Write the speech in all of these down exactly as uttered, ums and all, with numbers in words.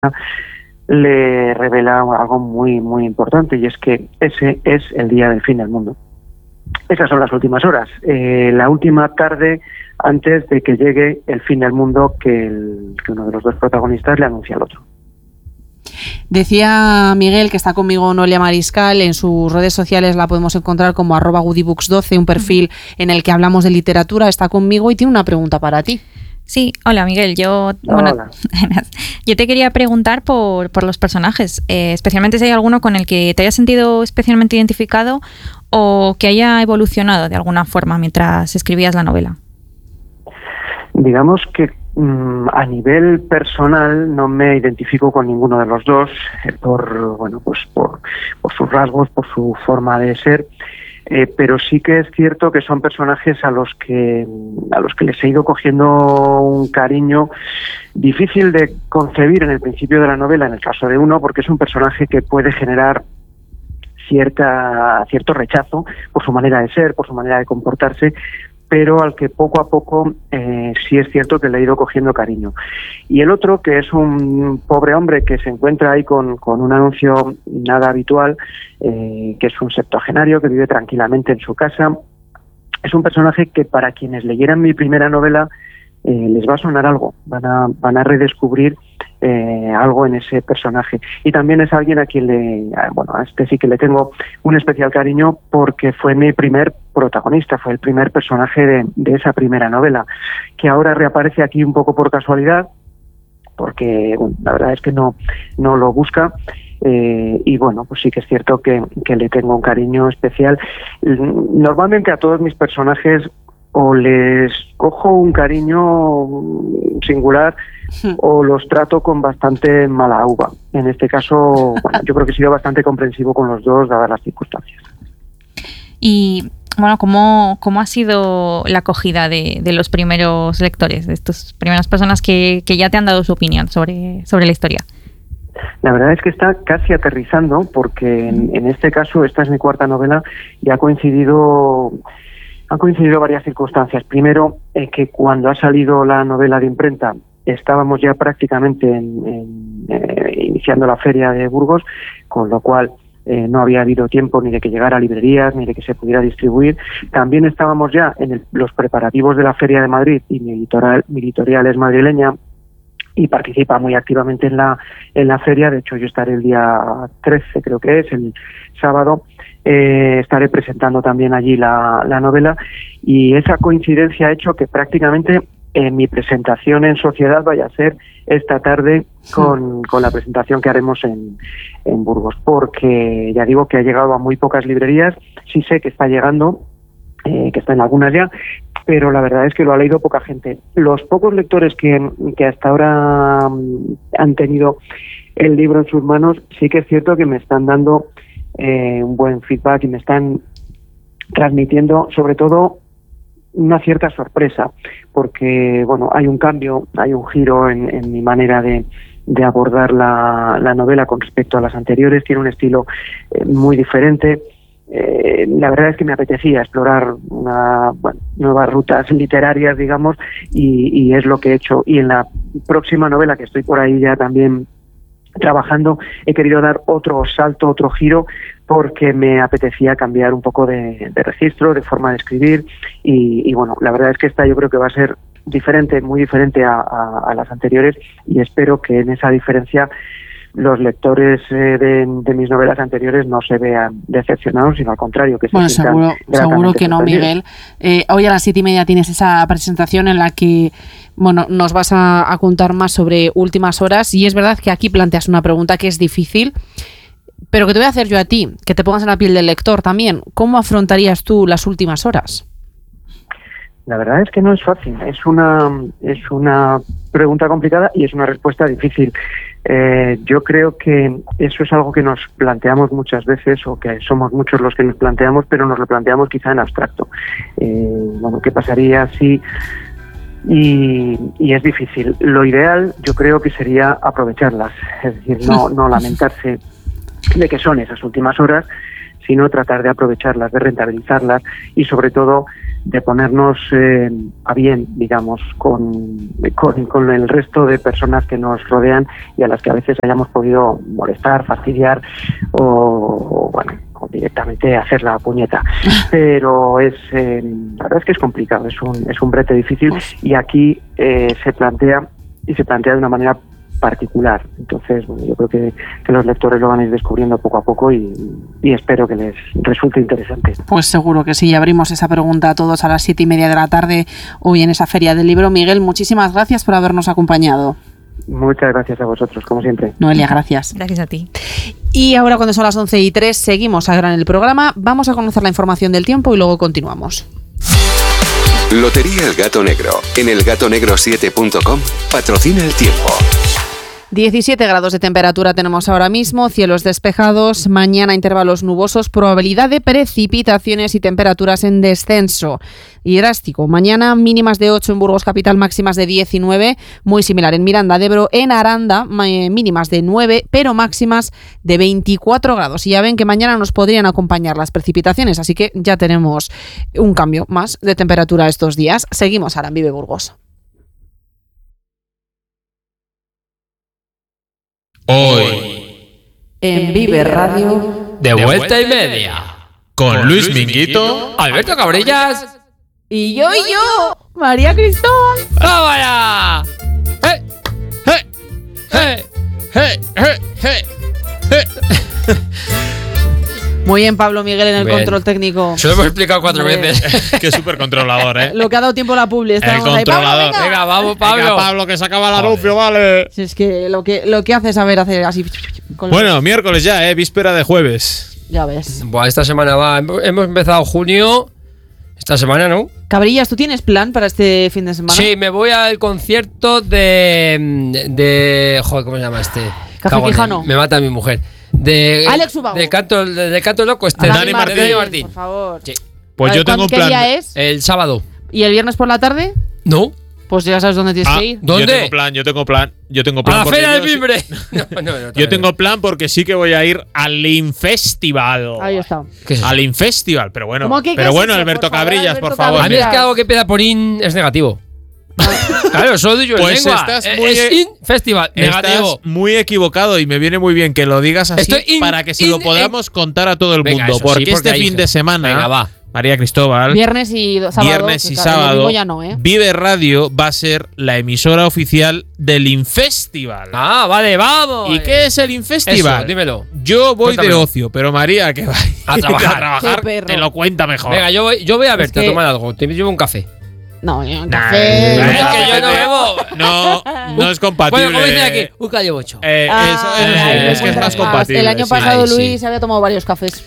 le revela algo muy, muy importante, y es que ese es el día del fin del mundo. Esas son las últimas horas, eh, la última tarde antes de que llegue el fin del mundo que, el, que uno de los dos protagonistas le anuncia al otro. Decía Miguel que está conmigo Noelia Mariscal, en sus redes sociales la podemos encontrar como arroba goodybooks doce, un perfil en el que hablamos de literatura, está conmigo y tiene una pregunta para ti. Sí, hola Miguel, yo, bueno, hola. yo te quería preguntar por, por los personajes, eh, especialmente si hay alguno con el que te hayas sentido especialmente identificado o que haya evolucionado de alguna forma mientras escribías la novela. Digamos que mmm, a nivel personal no me identifico con ninguno de los dos, eh, por bueno pues por, por sus rasgos, por su forma de ser. Eh, pero sí que es cierto que son personajes a los que a los que les he ido cogiendo un cariño difícil de concebir en el principio de la novela, en el caso de uno, porque es un personaje que puede generar cierta cierto rechazo por su manera de ser, por su manera de comportarse, pero al que poco a poco eh, sí es cierto que le he ido cogiendo cariño. Y el otro, que es un pobre hombre que se encuentra ahí con, con un anuncio nada habitual, eh, que es un septuagenario que vive tranquilamente en su casa, es un personaje que para quienes leyeran mi primera novela eh, les va a sonar algo, van a, van a redescubrir eh, algo en ese personaje. Y también es alguien a quien le, bueno, a este sí que le tengo un especial cariño porque fue mi primer protagonista, fue el primer personaje de, de esa primera novela, que ahora reaparece aquí un poco por casualidad, porque bueno, la verdad es que no, no lo busca. Eh, y bueno, pues sí que es cierto que, que le tengo un cariño especial. Normalmente a todos mis personajes o les cojo un cariño singular o los trato con bastante mala uva. En este caso, bueno, yo creo que he sido bastante comprensivo con los dos, dadas las circunstancias. Y bueno, ¿cómo, cómo ha sido la acogida de, de los primeros lectores, de estas primeras personas que, que ya te han dado su opinión sobre, sobre la historia? La verdad es que está casi aterrizando, porque en, en este caso, esta es mi cuarta novela, y ha coincidido... Han coincidido varias circunstancias. Primero, eh, que cuando ha salido la novela de imprenta estábamos ya prácticamente en, en, eh, iniciando la feria de Burgos, con lo cual eh, no había habido tiempo ni de que llegara a librerías ni de que se pudiera distribuir. También estábamos ya en el, los preparativos de la Feria de Madrid, y mi editorial, mi editorial es madrileña y participa muy activamente en la en la feria. De hecho, yo estaré el día trece, creo que es, el sábado. Eh, estaré presentando también allí la, la novela, y esa coincidencia ha hecho que prácticamente eh, mi presentación en sociedad vaya a ser esta tarde con, con la presentación que haremos en, en Burgos, porque ya digo que ha llegado a muy pocas librerías. Sí sé que está llegando, eh, que está en algunas ya, pero la verdad es que lo ha leído poca gente. Los pocos lectores que, que hasta ahora um, han tenido el libro en sus manos, sí que es cierto que me están dando Eh, un buen feedback y me están transmitiendo sobre todo una cierta sorpresa, porque bueno, hay un cambio, hay un giro en, en mi manera de, de abordar la, la novela con respecto a las anteriores. Tiene un estilo eh, muy diferente. Eh, la verdad es que me apetecía explorar una, bueno, nuevas rutas literarias, digamos, y, y es lo que he hecho. Y en la próxima novela, que estoy por ahí ya también trabajando, he querido dar otro salto, otro giro, porque me apetecía cambiar un poco de, de registro, de forma de escribir, y, y bueno, la verdad es que esta yo creo que va a ser diferente, muy diferente a, a, a las anteriores, y espero que en esa diferencia los lectores eh, de, de mis novelas anteriores no se vean decepcionados, sino al contrario, que se bueno, sientan seguro, seguro que no, Miguel. Eh, hoy a las siete y media tienes esa presentación en la que bueno, nos vas a, a contar más sobre Últimas Horas, y es verdad que aquí planteas una pregunta que es difícil, pero que te voy a hacer yo a ti, que te pongas en la piel del lector también. ¿Cómo afrontarías tú las últimas horas? La verdad es que no es fácil, es una, es una pregunta complicada y es una respuesta difícil. Eh, yo creo que eso es algo que nos planteamos muchas veces, o que somos muchos los que nos planteamos, pero nos lo planteamos quizá en abstracto. Eh, bueno, ¿qué pasaría si...? Y, y es difícil. Lo ideal yo creo que sería aprovecharlas, es decir, no, no lamentarse de que son esas últimas horas, sino tratar de aprovecharlas, de rentabilizarlas, y sobre todo de ponernos eh, a bien, digamos, con, con, con el resto de personas que nos rodean y a las que a veces hayamos podido molestar, fastidiar o, o bueno, o directamente hacer la puñeta. Pero es eh, la verdad es que es complicado, es un, es un brete difícil y aquí eh, se plantea y se plantea de una manera particular. Entonces, bueno, yo creo que, que los lectores lo van a ir descubriendo poco a poco y, y espero que les resulte interesante. Pues seguro que sí. Abrimos esa pregunta a todos a las siete y media de la tarde hoy en esa Feria del Libro. Miguel, muchísimas gracias por habernos acompañado. Muchas gracias a vosotros, como siempre. Noelia, gracias. Gracias a ti. Y ahora, cuando son las once y tres, seguimos ahora en el programa. Vamos a conocer la información del tiempo y luego continuamos. Lotería El Gato Negro. En el gato negro siete punto com patrocina el tiempo. diecisiete grados de temperatura tenemos ahora mismo, cielos despejados, mañana intervalos nubosos, probabilidad de precipitaciones y temperaturas en descenso y drástico. Mañana mínimas de ocho en Burgos capital, máximas de diecinueve, muy similar en Miranda de Ebro, en Aranda mínimas de nueve, pero máximas de veinticuatro grados. Y ya ven que mañana nos podrían acompañar las precipitaciones, así que ya tenemos un cambio más de temperatura estos días. Seguimos ahora en Vive Burgos. Hoy, en Vive Radio, de vuelta y media, con Luis Minguito, Alberto Cabrillas y yo y yo, María Cristóbal. ¡Vamos allá! ¡Eh! ¡Eh! ¡Eh! ¡Eh! ¡Eh! ¡Eh! ¡Eh! Muy bien, Pablo Miguel en el Bien. Control técnico. Se lo hemos explicado cuatro Muy bien. veces. Qué súper controlador, ¿eh? Lo que ha dado tiempo a la publi. El Estábamos ahí. Pablo, controlador. venga. Venga, vamos, Pablo. Venga, Pablo, que se acaba el anuncio, vale. Si es que lo que lo que hace es saber hacer así. Con Bueno, miércoles ya, ¿eh? Víspera de jueves. ya ves. Buah, esta semana va. Hemos empezado junio. Esta semana, ¿no? Cabrillas, ¿tú tienes plan para este fin de semana? Sí, me voy al concierto de. de. Joder, ¿cómo se llama este? Café Cago en- Quijano. Me mata mi mujer. De. Alex Ubago. De canto, de, de canto loco, este. Dani Dani Martín, Martín. Martín. por favor. Sí. Pues A yo ver, tengo un ¿qué plan. día es? El sábado. ¿Y el viernes por la tarde? ¿No? Pues ya sabes dónde tienes Ah, que ir. ¿Dónde? Yo tengo plan, yo tengo plan, yo tengo A plan. la porque feria yo del sí- mimbre. No, no, no, Yo tengo plan porque sí que voy a ir al Infestival. Ahí está. ¿Qué es eso? Al Infestival, pero bueno. ¿Cómo que qué pero es bueno, eso? Alberto Por favor, Cabrillas, Alberto por favor. A mí es Cabrillas. que algo que empieza por in es negativo. Claro, solo digo en Pues lengua. estás Eh, muy- Es in festival. Negativo. Estás muy equivocado y me viene muy bien que lo digas así Estoy in- para que se in- lo podamos contar a todo el Venga, mundo. eso sí, porque, porque este ahí- fin de semana, Venga, va. María Cristóbal, Viernes y sábado. viernes que y claro, el sábado, domingo ya no, ¿eh? Vive Radio va a ser la emisora oficial del Infestival. Ah, vale, vamos. ¿Y qué es el Infestival? Eso, dímelo. Yo voy de Cuéntamelo. ocio, pero María, que va A trabajar. a trabajar, Qué perro. te lo cuenta mejor. Venga, yo voy, yo voy a verte que- a tomar algo. Te llevo un café. No, ni un Nah, café. nah, no. Es que yo no bebo. No, no es compatible. Bueno, como dice aquí, un calle bocho. Eh, Ah, eso, eso sí, ay, es que es pues más nada. compatible. El año sí. pasado Ay, sí. Luis había tomado varios cafés.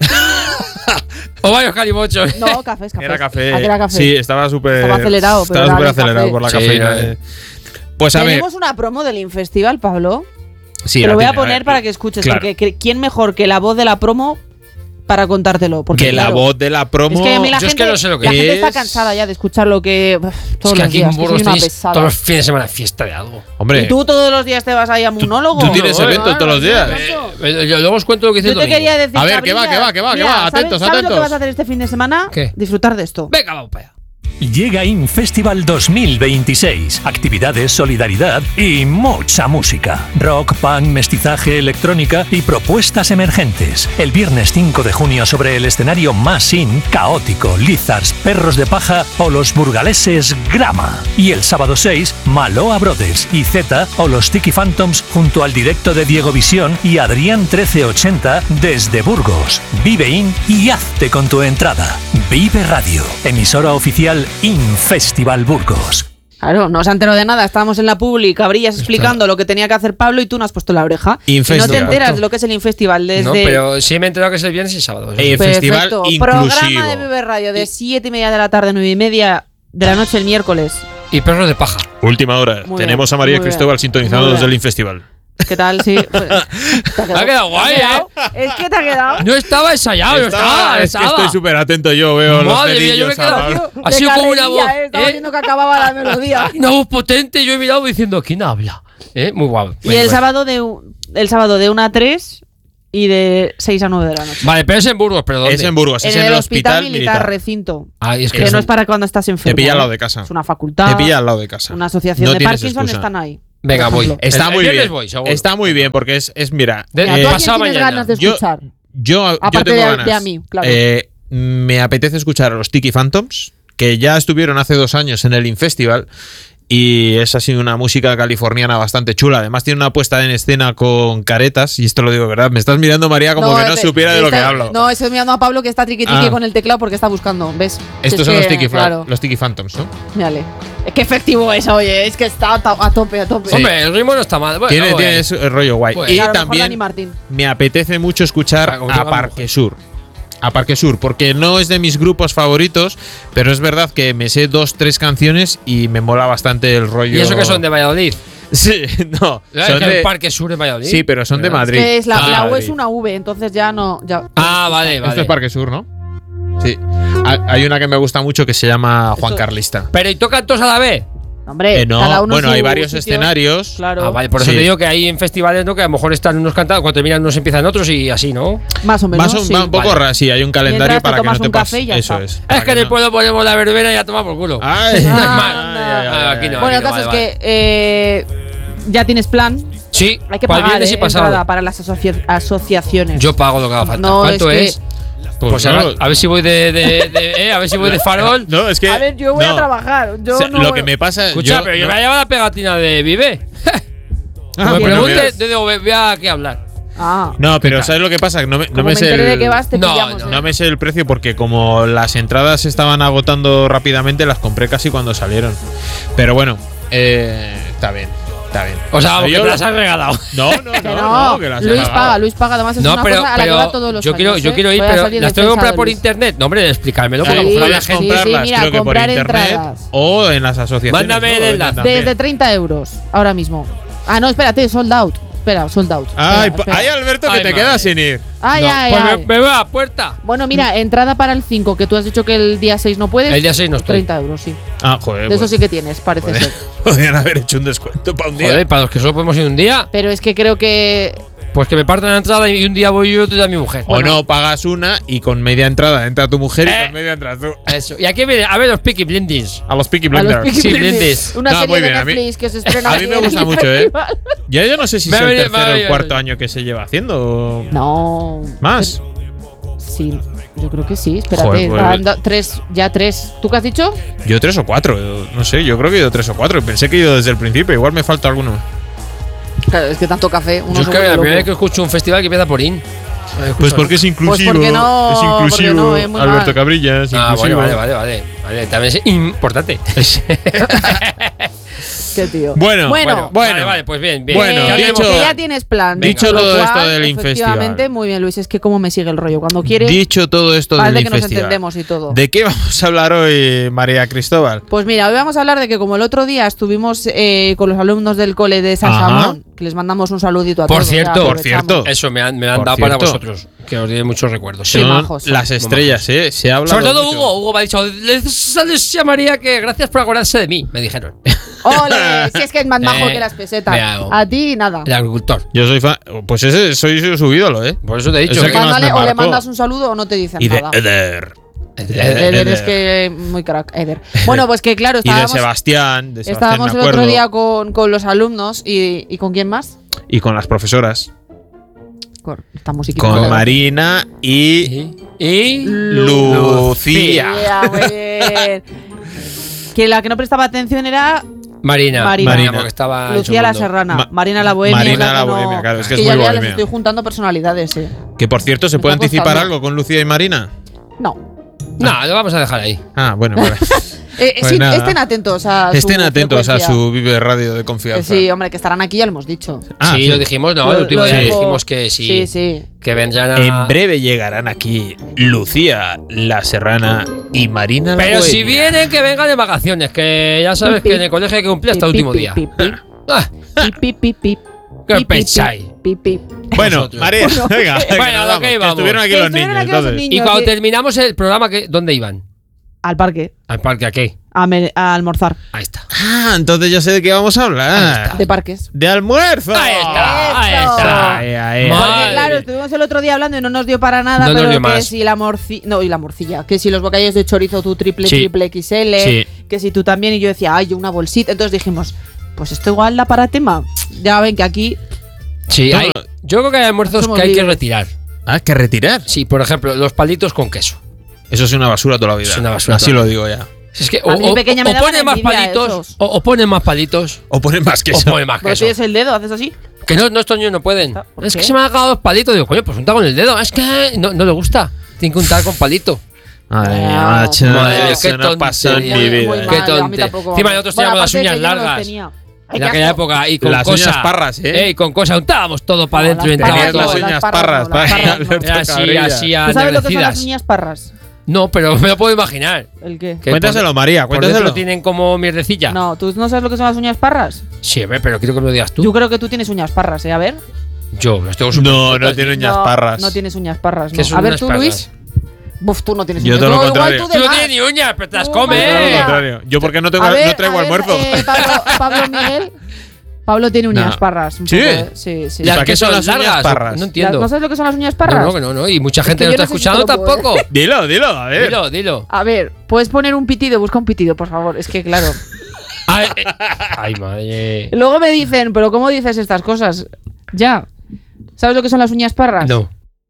O varios calibochos. No, cafés, cafés. Era café. Ah, que era café. Sí, estaba súper. Estaba acelerado, pero Estaba era súper de acelerado café. por la Sí, cafeína. eh. eh. Pues a ver. Tenemos una promo del Infestival, Pablo. Sí, Te la lo voy a tiene, poner ver. para que escuches, Claro. porque que- ¿quién mejor que la voz de la promo para contártelo? Porque, Que la claro, voz de la promo. Es que a mí la Yo es gente, que no sé lo que la gente está es. cansada ya de escuchar lo que uf, todos Es que los aquí días. en que Burgos soy una tenéis pesada. todos los fines de semana fiesta de algo. Hombre, Y tú todos los días te vas ahí a monólogo. tú tienes No, eventos no, todos los no, días. no, Eh, no. eh, yo luego os cuento lo que hice Yo el te domingo. quería decir, A ver, que va, Cabrillas, que va, que va, que mira, va, ¿sabes- atentos, ¿sabes lo que atentos. vas a hacer este fin de semana? ¿Qué? Disfrutar de esto. Venga, vamos para allá. Llega Infestival dos mil veintiséis. Actividades, solidaridad y mucha música. Rock, punk, mestizaje, electrónica y propuestas emergentes. El viernes cinco de junio sobre el escenario más in, Caótico, Lizards, Perros de Paja o los burgaleses Grama. Y el sábado seis, Maloa Brothers y Z o los Tiki Phantoms junto al directo de Diego Visión y Adrián trece ochenta desde Burgos. Vive in y hazte con tu entrada. Vive Radio, emisora oficial Infestival Burgos. Claro, no se ha enterado de nada. Estábamos en la publi, Cabrillas explicando lo que tenía que hacer Pablo y tú no has puesto la oreja. Y no te Infestival. enteras de lo que es el Infestival desde... No, pero sí me he enterado que es el viernes y sábado. Eh, festival Perfecto. inclusivo. Programa de Vive Radio de siete y media de la tarde, nueve y media de la noche el miércoles. Y perros de paja. Última hora. Muy Tenemos bien, a María muy bien. Cristóbal sintonizando Muy bien. desde el Infestival. ¿Qué tal? Sí. Pues, ¿te ha Ha quedado guay, ¿te ha quedado? Es que te ha quedado. No estaba ensayado, no estaba. es que estaba. estoy súper atento yo, veo los Madre mía, yo me he dedillos a quedado- Pablo. Ha sido De como una voz, carrerilla, ¿eh? Estaba ¿eh? viendo que acababa la melodía. Una voz potente, yo he mirado diciendo, ¿quién habla? ¿Eh? Muy guapo. Y el sábado de un- el sábado de una a tres y de seis a nueve de la noche. Vale, pero es en Burgos, pero ¿dónde? Es en Burgos, es en en el el hospital, hospital militar, militar. recinto. Ah, y es que, Que son- no es para cuando estás enfermo. Te pilla al ¿eh? lado de casa. Es una facultad. Te pilla al lado de casa. Una asociación No de tienes Parkinson excusa. están ahí. Venga, por voy. ejemplo. Está El- el muy viernes bien. voy, seguro. Está muy bien porque es, es mira. De- Mira, eh, ¿tú a quién pasado tienes mañana. ganas de Yo- escuchar? Yo, yo Aparte tengo de- ganas. de a mí, claro. Eh, me apetece escuchar a los Tiki Phantoms, que ya estuvieron hace dos años en el Infestival. Y es así una música californiana bastante chula. Además tiene una puesta en escena con caretas. Y esto lo digo, ¿verdad? Me estás mirando, María, como que no este- supiera de lo que está- hablo. No, estoy mirando a Pablo que está triqui triqui Ah. con el teclado porque está buscando, ¿ves? Estos Es son que, los Tiki, Fla- claro, los Tiki Phantoms, ¿no? mírale. Es que efectivo es, oye, es que está a, to- a tope, a tope. Sí. Hombre, el ritmo no está mal. Bueno, tiene, bueno. tiene ese rollo guay. Pues, y Claro, mejor Dani también Martín. me apetece mucho escuchar Para que a diga Parque mujer. Sur. A Parque Sur, porque no es de mis grupos favoritos, pero es verdad que me sé dos, tres canciones y me mola bastante el rollo. ¿Y eso que son de Valladolid? Sí, no. ¿Sabes Son que de- el Parque Sur de Valladolid? Sí, pero son de ¿Verdad? Madrid. Que es la, Ah, la U Madrid. es una V, entonces ya no. Ya, Ah, vale, vale. Esto es Parque Sur, ¿no? Sí. Ha- Hay una que me gusta mucho que se llama Juan Esto- Carlista. Pero ¿y tocan todos a la vez? Hombre, Eh, no, cada uno bueno, su hay varios sitio. escenarios. Claro. Ah, vale, por eso Sí. te digo que hay en festivales, ¿no? Que a lo mejor están unos cantados, cuando terminan unos empiezan otros y así, ¿no? Más o menos. Más un, sí. va un poco Vale. raro, sí, hay un calendario Mientras te para que tomas no te un café pases. y ya Eso está. es. Es para que en no- el pueblo ponemos la verbena y ya toma por culo. Ay, Ah, ay, ay, Ah, ay, aquí no. ay. Bueno, el vale, caso vale. es que eh, ya tienes plan. Sí, Hay que para el pagar viernes eh, y pasado. entrada para las asocia- asociaciones. Yo pago lo que haga falta. No, ¿Cuánto es que- es? Pues Pues a, no, ver, a ver si voy de, de, de- eh, a ver si voy de farol. No, es que. A ver, yo voy a no. trabajar. Yo O sea, no lo voy- que me pasa. Escucha, yo, pero yo no- me llevo la pegatina de Vive. Ah, me bueno, pregunte, mira. te digo, voy a qué hablar. Ah, No, pero ¿sabes lo que pasa? No me, no como me me sé enteré de el, que vas, te No, pillamos. no. ¿eh? no me sé el precio porque como las entradas se estaban agotando rápidamente, las compré casi cuando salieron. Pero bueno, eh, está bien, está bien. O sea, vamos, que Yo- te las has regalado. No, no, Que no, no, no, que las he Luis pagado. paga, Luis paga. Además es No, una pero, cosa a la que pero va todos los yo quiero, años, yo ¿eh? quiero ir, Voy a pero salir las tengo que defensa comprar de por Luis. internet. No, hombre, explícamelo, porque a lo Sí, mejor la puedes gente. comprarlas, sí, mira, creo que por comprar internet entradas. o en las asociaciones. Mándame ¿no? el enlace. También. Desde treinta euros, ahora mismo. Ah, no, espérate, sold out. Espera, sold out. Ay, Espera, espera. ay, Alberto, que Ay, te madre. quedas sin ir. Ay, No, ay, pues ay. me, me voy a la puerta. Bueno, mira, entrada para el cinco, que tú has dicho que el día seis no puedes. El día seis no estoy. treinta euros, sí. Ah, joder. De eso pues, sí que tienes, parece podrían- ser. Podrían haber hecho un descuento para un día. Joder, para los que solo podemos ir un día, Pero es que creo que. pues que me partan la entrada y un día voy yo y otro día mi mujer. O no, pagas una y con media entrada entra tu mujer y Eh. con media entras tú. Eso. Y aquí viene, a ver los Peaky Blinders. A los Peaky A los Blinders. Peaky Sí, Blinders. Blinders. Una No, serie muy de bien, a mí- Netflix que se estrena a mí me aquí en gusta el mucho, ¿eh? festival. Ya yo no sé si Me es ha el venido- me ha tercero o el venido- cuarto año que se lleva haciendo. o No. ¿Más? Sí, yo creo que sí. Espérate, Joder, pues- van do- tres, ya tres. ¿Tú qué has dicho? Yo tres o cuatro. yo No sé, yo creo que he ido tres o cuatro. Pensé que he ido desde el principio. Igual me falta alguno. Claro, es que tanto café. Uno Yo es se que vuelve la primera vez loco. que escucho un festival que empieza por in. Pues porque es inclusivo. porque no, es porque inclusivo. no, es muy Alberto mal. Cabrilla es Ah, inclusivo. vale, vale, vale, vale, vale. También es importante. Qué tío. Bueno, bueno, bueno. Vale, vale, pues bien, bien. Bueno, Eh, Ya dicho- que tenemos- ya tienes plan. dicho Con lo todo esto cual, del efectivamente, Infestival. muy bien, Luis. Es que cómo me sigue el rollo. Cuando quieres, Dicho todo esto parece del que nos festival, entendemos y todo. ¿de qué vamos a hablar hoy, María Cristóbal? Pues mira, hoy vamos a hablar de que como el otro día estuvimos eh, con los alumnos del cole de San Ajá. Samón, que les mandamos un saludito a Por todos. ya cierto, por aprovechamos. cierto. Eso me han, me han Por dado para cierto. vosotros. Que os diré muchos recuerdos. Sí, Son majos, las muy estrellas, ¿eh? Se habla Sobre todo Hugo, Hugo me ha dicho, les llamaría que gracias por acordarse de mí, me dijeron. ¡Ole! Si es que es más majo Eh, que las pesetas. me hago. A ti, nada. El agricultor. Yo soy fan. Pues ese soy su ídolo, ¿eh? Por eso te he dicho Es el que que más Mándale, me o le marcó. mandas un saludo o no te dicen Y de nada. Eder. Eder, Eder. es que muy crack, Eder. Bueno, pues que claro, Y de estábamos, Sebastián. De Sebastián estábamos me el otro acuerdo. día con, con los alumnos y, y ¿con quién más? Y con las profesoras. Con esta musiquita. Con Vale. Marina y Y, y Lucía. Ya, muy bien. Que la que no prestaba atención era Marina. Marina. Marina. porque estaba en Lucía su la mundo. Serrana. Ma- Marina la Bohemia. Marina es la, la que no- Bohemia, claro, es que es ya, muy ya les bohemia. estoy juntando personalidades, eh. Que por cierto, ¿se Me puede está anticipar costando. algo con Lucía y Marina? No. No, lo vamos a dejar ahí. Ah, bueno, vale. Eh, eh, Pues sí, nada. estén atentos a su Estén atentos a frecuencia. su Vive Radio de Eh, confianza. Sí, hombre, que estarán aquí, ya lo hemos dicho. Ah, sí, sí. lo dijimos, no, Lo- el último lo día dijo- dijimos que sí. Sí, sí. Que vendrán a. En breve llegarán aquí Lucía, la Serrana y Marina la Pero si Bohemia. vienen, que vengan de vacaciones, que ya sabes Pi, que en el colegio hay que cumplir hasta el Pi, último pi, día. pi, pi, Ah, pi, pi, pi, pi, ¿Qué pi, pi, pensáis? pi, pi. Bueno, Vosotros. María, venga, venga, Bueno, nos a lo que vamos, íbamos. estuvieron aquí Que los estuvieron niños. aquí los entonces. niños. Y cuando sí. terminamos el programa, ¿qué- ¿dónde iban? Al parque, ¿Al parque a qué? a, mer- a almorzar. Ahí está. Ah, entonces ya sé de qué vamos a hablar. De parques. De almuerzo. Ahí está, ahí Eso. está. Ahí, ahí, Madre Porque claro, mía. estuvimos el otro día hablando y no nos dio para nada, no pero que más. si la morcilla, no, y la morcilla, que si los bocadillos de chorizo tú triple, sí. triple X L, sí. que si tú también, y yo decía, ay, yo una bolsita, entonces dijimos, pues esto igual da para tema. Ya ven que aquí... Sí, hay, yo creo que hay almuerzos que hay libres. que retirar. Ah, ¿que retirar? Sí, por ejemplo, los palitos con queso. Eso es una basura toda la vida. Es una basura. Así lo digo ya. Es que o, o, o ponen más palitos, o, o ponen más palitos, o ponen más queso. O ponen más queso. tienes el dedo, haces así. Que no, no, estos niños no pueden. Es qué? que se me han acabado dos palitos. Digo, coño, pues unta con el dedo. Es que no, no le gusta. Tiene que untar con palito. Madre mía, macho. Madre, eso qué no pasó en mi vida. Muy qué tonte. Encima nosotros teníamos las uñas largas. En aquella época y con las cosa, uñas parras, ¿eh? Y con cosa untábamos todo para adentro. No, y tenías las uñas parras. Así, así, ¿Tú sabes lo que son las uñas parras? No, pero me lo puedo imaginar. ¿El qué? Cuéntaselo, María, cuéntaselo. ¿Lo tienen como mierdecilla? No, ¿tú no sabes lo que son las uñas parras? Sí, pero quiero que me lo digas tú. Yo creo que tú tienes uñas parras, ¿eh? A ver. Yo las tengo súper. No, no tiene uñas no, parras. No tienes uñas parras, no. A ver, tú, parras? Luis. Buf, tú no tienes Yo uñas. todo lo no, contrario. Tú, tú no tienes ni uñas, pero te las comes. Yo todo lo contrario. Yo porque no, tengo, ver, no traigo ver, almuerzo. Eh, Pablo, Pablo Miguel. Pablo tiene uñas no. parras. Un ¿Sí? Poco, ¿eh? Sí, sí. ¿Y para qué son las largas? Parras? No entiendo. ¿No sabes lo que son las uñas parras? No, no, no, no. Y mucha es gente que no está no sé escuchando si tampoco. Dilo, dilo, a ver. Dilo, dilo. A ver, puedes poner un pitido, busca un pitido, por favor. Es que claro. Ay, eh. Ay, madre. Luego me dicen, ¿pero cómo dices estas cosas? Ya. ¿Sabes lo que son las uñas parras? No.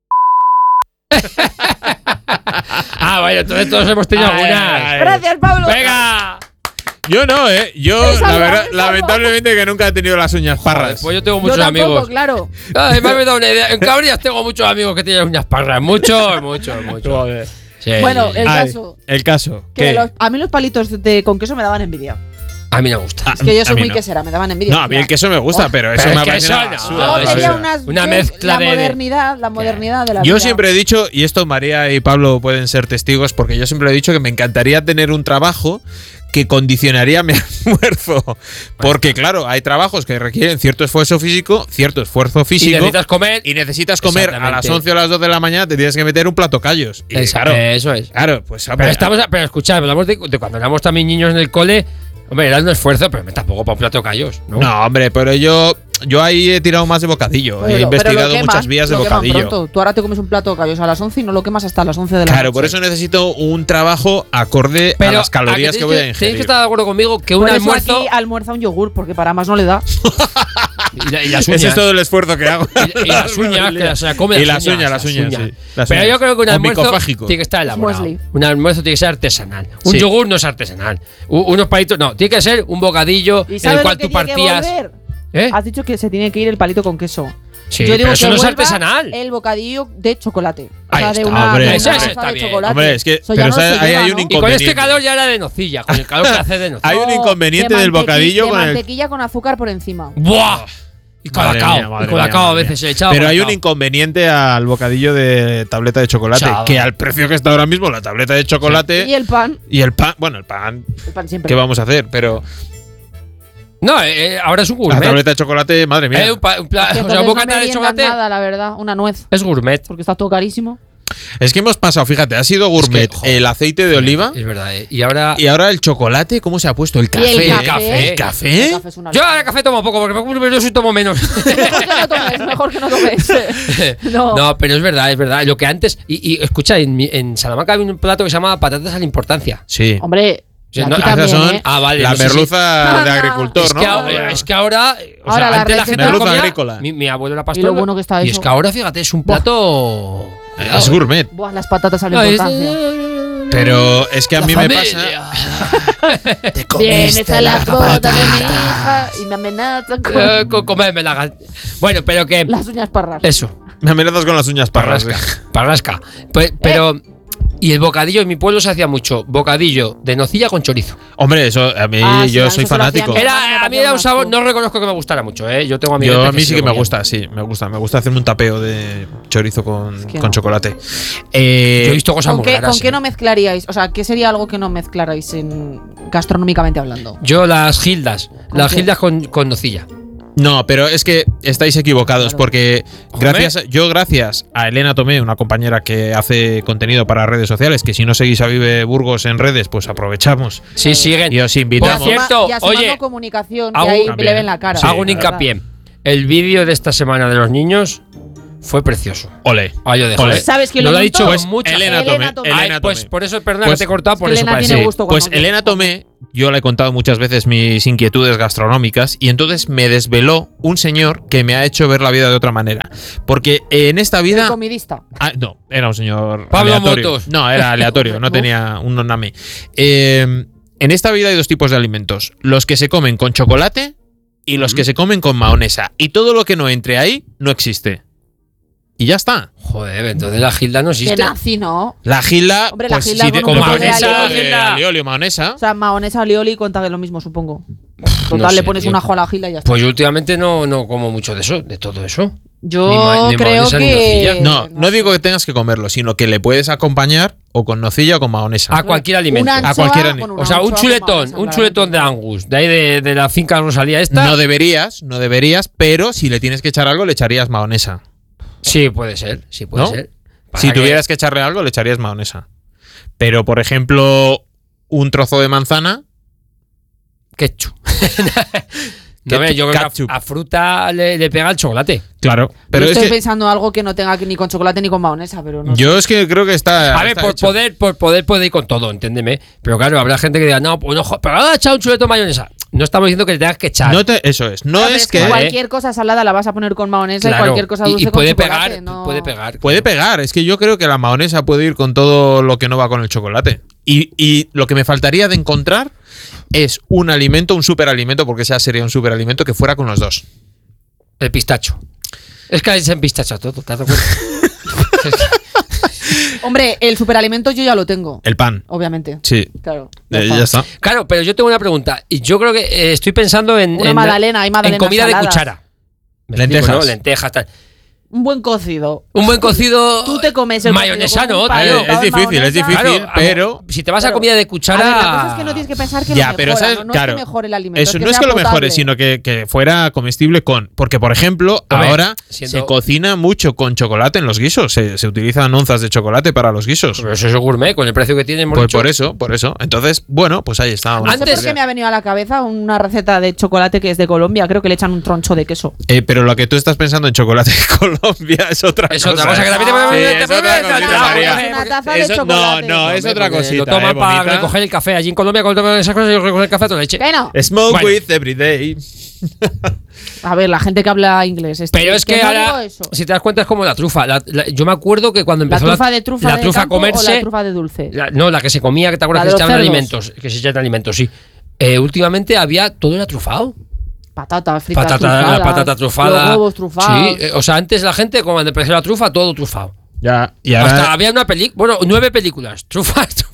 Ah, vaya, entonces todos hemos tenido ay, algunas. Ay. Gracias, Pablo. ¡Venga! Yo no, eh. Yo, la verdad, lamentablemente, que nunca he tenido las uñas parras. Joder, pues yo tengo muchos yo tampoco, amigos. Claro. Ay, me ha dado una idea. En Cabrías tengo muchos amigos que tienen uñas parras. Muchos, muchos, muchos. Sí. Bueno, el Ay, caso. El caso. Que ¿Qué? los, a mí los palitos de, con queso me daban envidia. A mí me gusta. Es que yo soy muy no. quesera, me daban envidia. No, a mí el queso me gusta, oh, pero eso pero me es que parece eso una no. basura. No, Eso quería es unas, una de- mezcla la de- modernidad, la modernidad de la Yo vida. siempre he dicho, y esto María y Pablo pueden ser testigos, porque yo siempre he dicho que me encantaría tener un trabajo que condicionaría mi almuerzo. Porque, claro, hay trabajos que requieren cierto esfuerzo físico, cierto esfuerzo físico. Y necesitas comer. Y necesitas comer a las Exactamente. once o las doce de la mañana, te tienes que meter un plato callos. Y Esa- claro, Eso es. claro, pues Pero estamos, pero escuchad, hablamos de, de cuando éramos también niños en el cole. Hombre, era un esfuerzo, pero tampoco para un plato de callos, ¿no? No, hombre, pero yo, yo ahí he tirado más de bocadillo. Pero- he pero investigado lo queman, muchas vías de lo queman bocadillo. pronto. Tú ahora te comes un plato de callos a las once y no lo quemas hasta las once de la noche. Claro, por eso necesito un trabajo acorde Pero a las calorías a que voy a Tienes ingerir. que estar de acuerdo conmigo que Por un eso almuerzo. aquí almuerza un yogur, porque para más no le da. Y, la- y las uñas. Ese es todo el esfuerzo que hago. Y, y las uñas, que las, se la come Y las uñas, las uñas, sí. Las Pero uñas. yo creo que un O almuerzo micofágico. tiene que estar elaborado. Muesli. Un almuerzo tiene que ser artesanal. Un Sí. yogur no es artesanal. U- unos palitos, no. Tiene que ser un bocadillo ¿Y en sabes el cual lo que tú tiene que partías. volver? ¿Eh? Has dicho que se tiene que ir el palito con queso. Sí, Yo digo pero eso que no es vuelva artesanal. El bocadillo de chocolate. O Ahí sea, de está, una, hombre. de Eso una está taza de bien. chocolate. Hombre, es que- Eso ya pero no ¿sabes? se ahí lleva, hay un ¿no? Y con este inconveniente. calor ya era de nocilla. Con el calor que hace de nocilla. Hay un No, inconveniente de del mantequi- bocadillo de con el. mantequilla con azúcar por encima. ¡Buah! Y Madre colacao. mía, madre Y colacao mía, a madre veces se mía. echaba. Pero hay un colacao. inconveniente al bocadillo de tableta de chocolate. Chaval. Que al precio que está ahora mismo la tableta de chocolate. Y el pan. Y el pan. Bueno, el pan. El pan siempre. ¿Qué vamos a hacer? Pero No, eh, eh, ahora es un la gourmet. tableta de chocolate, madre mía. Eh, un pa- un pla- Que o sea, entonces un no bocata de meriendan chocolate nada, la verdad. Una nuez. es gourmet. Porque está todo carísimo. Es que hemos pasado, fíjate, ha sido gourmet Es que, joder, el aceite de oliva. Es verdad, eh. Y ahora. Y ahora el chocolate, ¿cómo se ha puesto? El café. Y el ¿eh? café. ¿El café? El café es una Yo locura. ahora café tomo poco porque me ocupo yo soy tomo menos. Mejor que no tomes, mejor que no tomes. No. No, pero es verdad, es verdad. Lo que antes. Y, y escucha, en, mi- en Salamanca había un plato que se llamaba patatas a la importancia. Sí. Hombre, O sea, y no, aquí esas también, son ¿eh? Ah, vale. la no sé si- merluza de Ah, agricultor, Es ¿no? que, ahora, es que ahora. O Ahora sea, la antes la receta- gente Merluza lo comía, agrícola. Mi, mi abuelo era pastor. Y lo bueno que está Y eso. es que ahora, fíjate, es un Buah. plato. Es gourmet. Buah, las patatas a No, la es- importancia. Pero es que a La mí familia. me pasa. Te Vienes a las bodas de mi hija y me amenazan con Eh, co- comerme la gan- Bueno, pero que. las uñas parras. Eso. Me amenazas con las uñas parras. Parrasca. Parrasca. Pe- Pero. Y el bocadillo en mi pueblo se hacía mucho. Bocadillo de nocilla con chorizo. Hombre, eso a mí Ah, sí, yo a soy eso se lo hacían fanático. mi hermano, me Era, a mí parecía era un un sabor. asco. No reconozco que me gustara mucho, ¿eh? Yo tengo amigos Yo de a mí sí que lo me comían. gusta, sí, me gusta. Me gusta hacerme un tapeo de chorizo con, que con no. chocolate. Eh, Yo he visto cosas ¿Con muy qué, raras. ¿Con qué ¿eh? no mezclaríais? O sea, ¿qué sería algo que no mezclarais en gastronómicamente hablando? Yo las gildas. ¿Con Las qué? gildas con, con nocilla. No, pero es que estáis equivocados Claro. porque Joder. gracias a- yo gracias a Elena Tomé, una compañera que hace contenido para redes sociales, que si no seguís a Vive Burgos en redes, pues aprovechamos Sí, siguen. y os Por invitamos. cierto, y asumando oye, comunicación, que hago- ahí También. le ven la cara. Sí, Hago un la verdad. hincapié. El vídeo de esta semana de los niños fue precioso. Ole. Ah, yo dejo. Ole. ¿eh? ¿Sabes quién no lo lo ha dicho montó? con mucha Elena gente. Tomé. Elena Tomé. Elena Ay, pues Tomé. por eso, perdona Pues- que te he cortado, por es que eso Elena parece. tiene Sí, gusto pues cuando Elena quiere. Tomé, yo le he contado muchas veces mis inquietudes gastronómicas y entonces me desveló un señor que me ha hecho ver la vida de otra manera. Porque en esta El vida... comidista. Ah, no, era un señor Pablo aleatorio. Motos. No, era aleatorio, no Uf. tenía un name. Eh, en esta vida hay dos tipos de alimentos. Los que se comen con chocolate y los que se comen con mahonesa. Y todo lo que no entre ahí no existe. Y ya está. Joder, entonces la Gilda no Que existe. nazi, ¿no? La gilda, Hombre, la pues gilda sí, con de- un con poco de mahonesa, alioli. de alioli o mahonesa. O sea, mahonesa, alioli, cuenta de lo mismo, supongo. Total, No le sé, pones tío. un ajo a la gila y ya está. Pues yo últimamente no, no como mucho de eso, de todo eso. Yo ni ma- ni creo mahonesa ni que... nocilla. No, no digo que tengas que comerlo, sino que le puedes acompañar o con nocilla o con mahonesa. A cualquier alimento. Una A anchoa cualquier ani- con O una sea, un anchoa con chuletón, mahonesa, un claramente. chuletón de Angus, de ahí de, de la finca Rosalía esta. No deberías, no deberías, pero si le tienes que echar algo, le echarías mahonesa. Sí, puede ser, sí puede ¿No? ser. Pasa Si que- tuvieras que echarle algo, le echarías mahonesa. Pero, por ejemplo, un trozo de manzana, Ketchup. No, hombre, yo creo que Ketchup. a, a fruta le, le pega el chocolate. claro. Pero Yo es estoy que pensando algo que no tenga que ni con chocolate ni con mahonesa, pero no sé. yo es que creo que está. A ver, está por hecho. poder, por poder puede ir con todo, entiéndeme. Pero claro, habrá gente que diga, no, pues no, jo- pero ahora ha echado un chuleto de mayonesa. No estamos diciendo que le tengas que echar. No te- eso es. No Claro, pero es es que que. Vale. cualquier cosa salada la vas a poner con mahonesa Claro, y cualquier cosa y- dulce y puede con chocolate. pegar, no... puede pegar. Puede pegar. Es que yo creo que la mahonesa puede ir con todo lo que no va con el chocolate. Y, y lo que me faltaría de encontrar es un alimento, un superalimento, porque ese sería un superalimento que fuera con los dos. El pistacho. Es que ahí se empistacha todo, ¿te has dado cuenta? Es que- Hombre, el superalimento yo ya lo tengo, El pan. obviamente. Sí. Claro. Eh, ya está. Claro, pero yo tengo una pregunta. Y yo creo que eh, estoy pensando en. Una en, magdalena, hay en magdalenas comida de saladas. cuchara. Me Lentejas. explico, ¿no? Lentejas, tal. Un buen cocido. Un buen cocido. Tú te comes el mayonesa, cocido con un ¿no? palo, Tío. Eh, pavo es en difícil, es mahonesa. difícil. Claro, pero- Si te vas a Claro. comida de A cuchara. ver, la cosa es que no tienes que pensar que Ya, lo pero mejora, sabes- no, no claro, es que mejore el alimento. Eso es que no es sea que lo mejore, potable. sino que, que fuera comestible con. Porque, por ejemplo, Hombre, ahora siendo- se cocina mucho con chocolate en los guisos. Se, se utilizan onzas de chocolate para los guisos. Pero eso es gourmet, con el precio que tiene. hemos Pues dicho. por eso, por eso. Entonces, bueno, pues ahí está. una No sé Antes- por qué me ha venido a la cabeza una receta de chocolate que es de Colombia. Creo que le echan un troncho de queso. Eh, pero lo que tú estás pensando en chocolate de Colombia es otra Es cosa. otra cosa que ¿eh? también te Ah, puede- Sí, te es puede- otra te puede- cosita, te puede- María. Es una taza de Eso- chocolate. No, no, es Hombre, otra porque cosita. Lo toma eh, para bonita. recoger el café. Allí en Colombia, cuando toman esas cosas, yo recoger el café a toda leche. ¿Qué no? Smoke Bueno. with every day. A ver, la gente que habla inglés. este, Pero es que no ahora, digo eso. si te das cuenta, es como la trufa. La- la- yo me acuerdo que cuando ¿La empezó trufa de trufa la de trufa a campo o comerse. la trufa de dulce? la- no, la que se comía, que te acuerdas La que de se los echaban cerdos. alimentos. Que se echan alimentos, sí. Eh, últimamente había todo era trufado. Patatas fritas Patata, trufadas. la patata trufada. Los huevos trufados. Sí, eh, o sea, antes la gente, cuando empezó la trufa, todo trufado. Ya, y Hasta ahora. había una película, bueno, nueve películas. Trufas.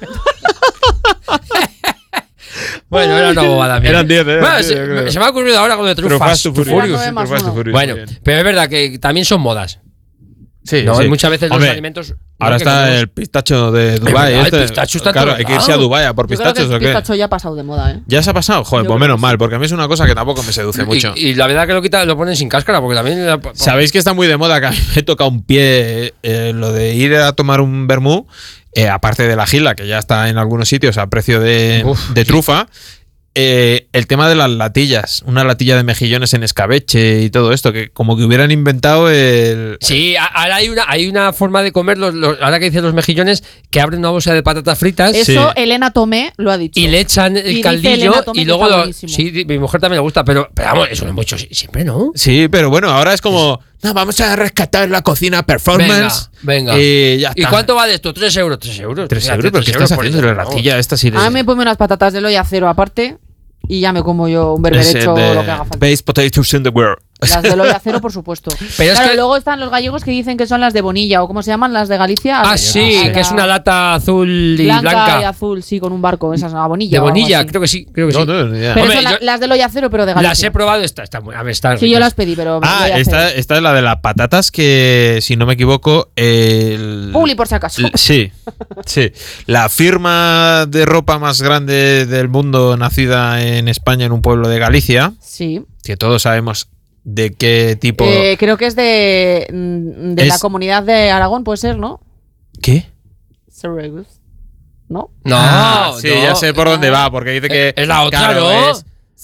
Bueno, era una bobada mía. Eran diez, eh, Bueno, diez, se, yo creo. se me ha ocurrido ahora con lo de trufas. Trufas to Trufurious. Furious. nueve más Trufas to uno. Furious, Bueno, muy bien. pero es verdad que también son modas. Sí, ¿no? sí. Muchas veces Hombre, los alimentos. ahora no, que está comemos- el pistacho de Dubai. verdad, el este. pistacho está en Claro, todos hay que irse a lados. Dubai a por Yo creo que pistachos el o qué. pistacho ya ha pasado de moda, ¿eh? ¿Ya se ha pasado? Joder, Yo pues creo menos que mal, sí. porque a mí es una cosa que tampoco me seduce mucho. Y, y la verdad que lo quita, lo ponen sin cáscara, porque también. la- Sabéis que está muy de moda, que a mí me toca un pie eh, lo de ir a tomar un vermú, eh, aparte de la gila, que ya está en algunos sitios a precio de, Uf, de trufa. eh, el tema de las latillas, una latilla de mejillones en escabeche y todo esto, que como que hubieran inventado el... Sí, a- ahora hay una, hay una forma de comer, los, los- ahora que dicen los mejillones, que abren una bolsa de patatas fritas Eso Sí. Elena Tomé lo ha dicho. y le echan Y el dice caldillo Elena Tomé y que luego está lo. buenísimo. Sí, di- mi mujer también le gusta, pero, pero vamos, eso lo hemos hecho si- siempre, ¿no? Sí, pero bueno, ahora es como... No, vamos a rescatar la cocina performance. Venga, venga. Y ya ¿Y está. cuánto va de esto? ¿Tres euros? ¿Tres euros? ¿Tres Fíjate, euros? ¿Pero qué tres estás por haciendo? eso, La no. latilla esta sí... A mí me ponme unas patatas de loya cero aparte y ya me como yo un berberecho o lo que haga falta. Base potatoes in the world. Las de loya cero, por supuesto. Pero es claro, que- luego están los gallegos que dicen que son las de Bonilla o cómo se llaman, las de Galicia. Ah, A- sí, a- que es una lata azul y blanca, blanca. y azul, sí, con un barco. Esas, a Bonilla. De o algo Bonilla, así. creo que sí, creo que No, sí. no, ni idea. Pero Hombre, son la- yo- las de loya cero, pero de Galicia. Las he probado, está, está muy. A ver, están Sí, yo ricas. las pedí, pero. Ah, loya esta, cero. esta es la de las patatas que, si no me equivoco, el... Publi, por si acaso. L- Sí, sí. La firma de ropa más grande del mundo, nacida en España, en un pueblo de Galicia, Sí. que todos sabemos de qué tipo... Eh, creo que es de, mm, de Es- la comunidad de Aragón, puede ser, ¿no? ¿Qué? Serregus. ¿No? No, Ah, sí, no. ya sé por dónde va, porque dice que... Es la otra, claro, ¿no? es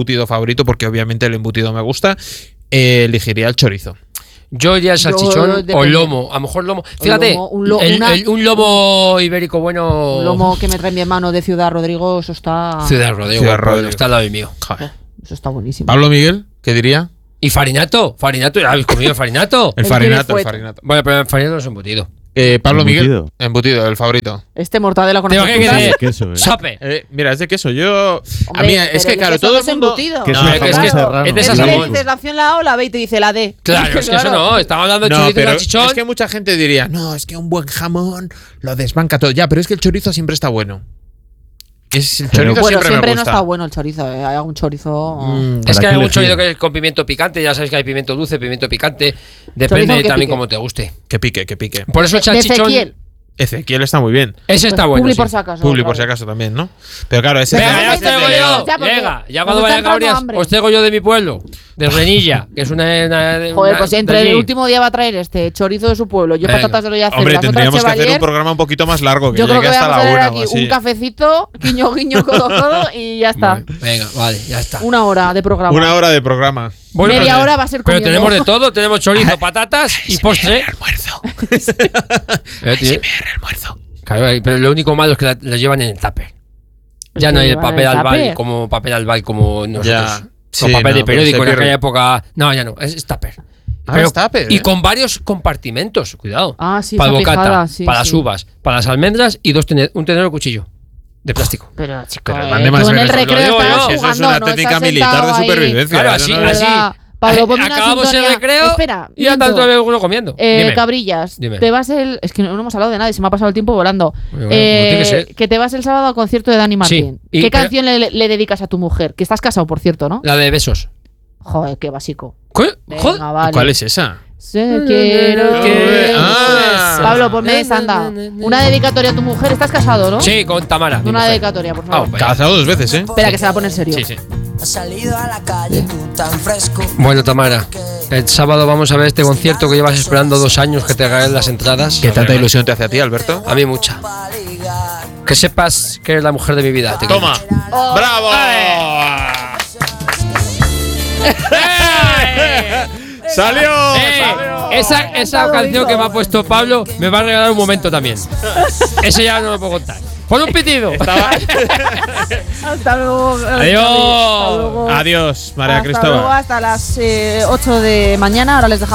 embutido favorito, porque obviamente el embutido me gusta, eh, elegiría el chorizo. Yo iría al salchichón Yo, o depende. lomo. A lo mejor lomo. Fíjate, lomo, un lo- el- una- el- un lomo ibérico bueno. Un lomo que me trae mi hermano de Ciudad Rodrigo, eso está. Ciudad Rodrigo. Ciudad Ciudad Rodrigo. Está al lado del mío. Joder. Eso está buenísimo. Pablo Miguel, ¿qué diría? ¿Y farinato? ¿Farinato? ¿Habéis comido farinato? El El farinato, el Guinefuet. farinato. Bueno, pero el farinato no es embutido. Eh, Pablo Embutido. Miguel, embutido, el favorito. Este mortadela con Tengo que aceitunas. decir, queso, ¿eh? Sope. Eh, mira, es de queso. Yo. a Hombre, mí, es pero que el claro, queso todo no el es mundo. embutido. Que es No, una es que- jamón es que- serrano. es de Es esas que jamón. dices la opción la A o la B y te dice la D. Claro, es que eso no. Estamos hablando de No, chorizo y pero salchichón. es que mucha gente diría, no, es que un buen jamón lo desbanca todo. Ya, pero es que el chorizo siempre está bueno. Es, el Pero- chorizo Bueno, siempre, siempre me no gusta. está bueno el chorizo. ¿eh? Hay algún chorizo. Mm, Es que ¿Para hay qué un chorizo elegir? que es con pimiento picante, ya sabes que hay pimiento dulce, pimiento picante. Depende Chorizo que también pique. como te guste. Que pique, que pique. Por eso el De salchichón. Ezequiel. Ezequiel está muy bien. Ese está bueno. Publi sí. por si acaso. Publi, por otra si vez. acaso también, ¿no? Pero claro, ese. Venga, Pero ya no os traigo te yo. digo, ya, porque Llega, ya nos cuando está vaya a entrando Cabrías, hambre. os traigo yo de mi pueblo, de Renilla, que es una. una- Joder, una- pues de entre allí. el último día va a traer este chorizo de su pueblo, yo Venga. patatas de lo ya Hombre, tendríamos que hacer un programa un poquito más largo, que Yo creo llegue que hasta vamos a la tener una o aquí así. un cafecito, guiño, guiño, codo, codo y ya está. Venga, vale, ya está. Una hora de programa. Una hora de programa. Bueno, Media pero- hora va a ser Pero comiendo. tenemos de todo, tenemos chorizo, patatas y postre. Almuerzo. Eh, tío. almuerzo. Claro, eh, pero lo único malo es que la, la llevan en el tupper. Ya Es no que hay el llevan papel el albal tupper. como papel albal como nosotros. Ya. Con Sí, papel no, de pero periódico se en aquella pierde. época. No, ya no, es, es tupper. Ah, Pero- es tupper, y ¿eh? con varios compartimentos, cuidado. Ah, sí, para el esa bocata, pijada, sí, para las sí. uvas, para las almendras y dos tene- un tenedor y cuchillo de plástico. Pero, chico, Pero eh, mande tú más en el veces, recreo lo digo estás yo. Si eso es jugando, una no técnica estás militar sentado de ahí. supervivencia. Claro, eso así, no De es- así. verdad. Pablo, ponme una Acabamos el sintonía. recreo Espera, y ya miento. tanto veo uno comiendo. Eh, Dime. Cabrillas, Dime. te vas el. Es que no, no hemos hablado de nada y se me ha pasado el tiempo volando. Muy bueno, Eh, como tiene que ser. que te vas el sábado al concierto de Dani Martín. Sí, y- ¿Qué pero- canción le, le dedicas a tu mujer? Que estás casado, por cierto, ¿no? La de besos. Joder, qué básico. ¿Qué? Venga, Joder. vale. ¿Cuál es esa? Sé, quiero que. Ah. Pablo, ponme esa, anda. Una dedicatoria a tu mujer. Estás casado, ¿no? Sí, con Tamara. mi Una mujer. dedicatoria, por Ah, favor. vaya. Casado dos veces, ¿eh? Espera, que se la pone en serio. Sí, sí. Has salido a la calle tú tan fresco. Bueno, Tamara, el sábado vamos a ver este concierto que llevas esperando dos años que te regalen las entradas. ¿Qué tanta ilusión te hace a ti, Alberto? A mí mucha. Que sepas que eres la mujer de mi vida. Te quiero Toma. mucho. ¡Bravo! ¡Salió! Eh, ¡Salió! esa esa canción que me ha puesto Pablo me va a regalar un momento también. Ese ya no lo puedo contar. Pon un pitido. Estaba- Hasta luego. Adiós. Hasta luego. Adiós, María Hasta Cristóbal. luego, hasta las eh, ocho de mañana. Ahora les dejamos.